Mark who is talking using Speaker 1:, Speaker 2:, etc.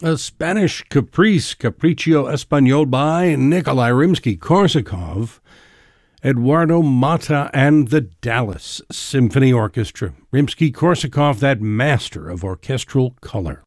Speaker 1: A Spanish caprice, Capriccio Español by Nikolai Rimsky-Korsakov, Eduardo Mata and the Dallas Symphony Orchestra. Rimsky-Korsakov, that master of orchestral color.